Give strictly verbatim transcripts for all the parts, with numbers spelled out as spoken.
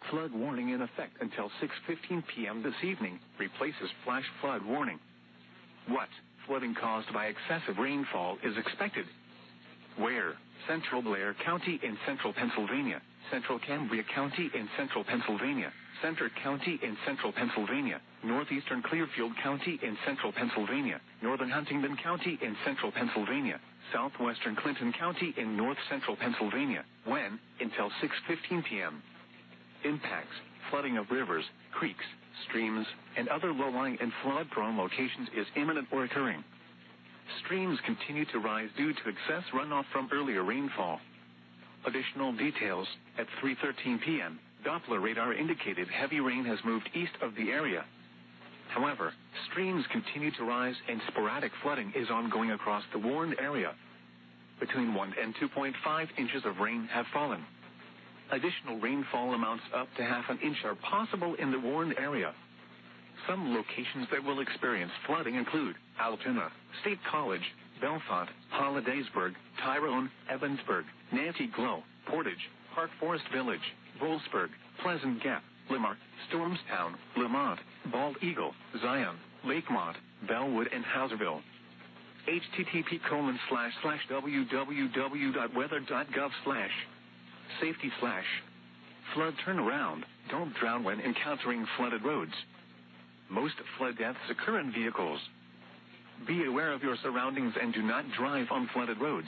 Flood warning in effect until six fifteen p.m. this evening replaces flash flood warning. What flooding caused by excessive rainfall is expected? Where? Central Blair County in central Pennsylvania, Central Cambria County in central Pennsylvania, Center County in central Pennsylvania, Northeastern Clearfield County in central Pennsylvania, Northern Huntingdon County in central Pennsylvania, Southwestern Clinton County in north central Pennsylvania. When? Until six fifteen p.m. Impacts: flooding of rivers, creeks, streams, and other low-lying and flood-prone locations is imminent or occurring. Streams continue to rise due to excess runoff from earlier rainfall. Additional details: at three thirteen p.m., Doppler radar indicated heavy rain has moved east of the area. However, streams continue to rise and sporadic flooding is ongoing across the warned area. Between one and two point five inches of rain have fallen. Additional rainfall amounts up to half an inch are possible in the warned area. Some locations that will experience flooding include Altoona, State College, Belfont, Hollidaysburg, Tyrone, Evansburg, Nancy Glo, Portage, Park Forest Village, Wolfsburg, Pleasant Gap, Limerick, Stormstown, Lamont, Bald Eagle, Zion, Lakemont, Bellwood, and Houserville. http colon slash slash www.weather.gov slash safety slash flood turnaround. Don't drown when encountering flooded roads. Most flood deaths occur in vehicles. Be aware of your surroundings and do not drive on flooded roads.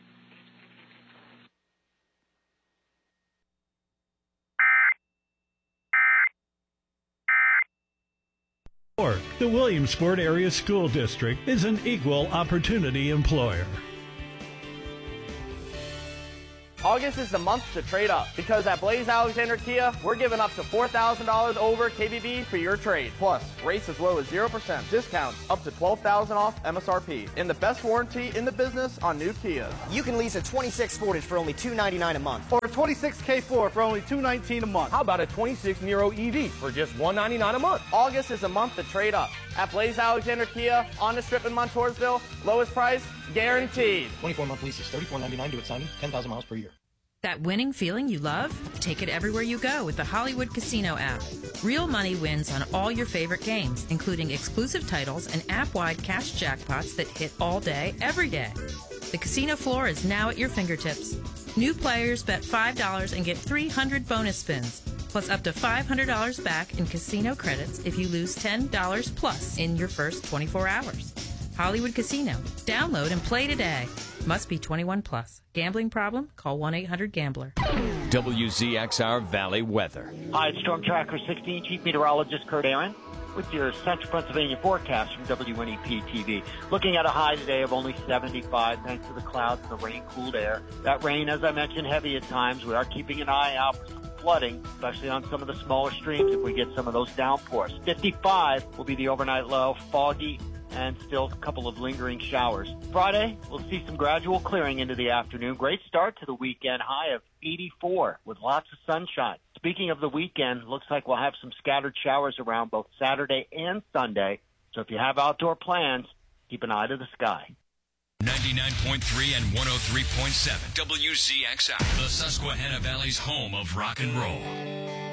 The Williamsport Area School District is an equal opportunity employer. August is the month to trade up, because at Blaze Alexander Kia, we're giving up to four thousand dollars over K B B for your trade. Plus, rates as low as zero percent, discounts up to twelve thousand dollars off M S R P, and the best warranty in the business on new Kias. You can lease a twenty-six Sportage for only two ninety-nine a month. Or a twenty-six K four for only two nineteen a month. How about a twenty-six Nero E V for just one ninety-nine a month? August is a month to trade up. At Blaze Alexander Kia, on the strip in Montoursville, lowest price, guaranteed. twenty-four month leases, thirty-four ninety-nine due at signing, ten thousand miles per year. That winning feeling you love? Take it everywhere you go with the Hollywood Casino app. Real money wins on all your favorite games, including exclusive titles and app-wide cash jackpots that hit all day, every day. The casino floor is now at your fingertips. New players bet five dollars and get three hundred bonus spins, plus up to five hundred dollars back in casino credits if you lose ten dollars plus in your first twenty-four hours. Hollywood Casino. Download and play today. Must be twenty-one plus. Gambling problem? Call one eight hundred gambler. W Z X R Valley weather. Hi, it's Storm Tracker sixteen, Chief Meteorologist Kurt Aaron with your Central Pennsylvania forecast from W N E P T V. Looking at a high today of only seventy-five thanks to the clouds and the rain-cooled air. That rain, as I mentioned, heavy at times. We are keeping an eye out for some flooding, especially on some of the smaller streams if we get some of those downpours. fifty-five will be the overnight low, foggy, and still a couple of lingering showers. Friday, we'll see some gradual clearing into the afternoon. Great start to the weekend, high of eighty-four with lots of sunshine. Speaking of the weekend, looks like we'll have some scattered showers around both Saturday and Sunday. So if you have outdoor plans, keep an eye to the sky. ninety-nine point three and one oh three point seven W Z X R, the Susquehanna Valley's home of rock and roll.